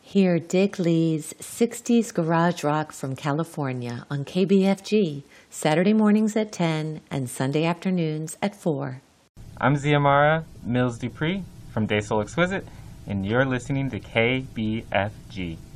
Hear Dick Lee's 60s Garage Rock from California on KBFG, Saturday mornings at 10 and Sunday afternoons at 4. I'm Ziamara Mills Dupree from Day Soul Exquisite, and you're listening to KBFG.